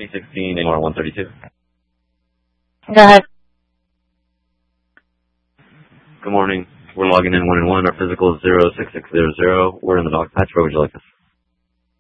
316 AR 132. Go ahead. Good morning. We're logging in 1-1. Our physical is 06600. We're in the dog patch. Where would you like us?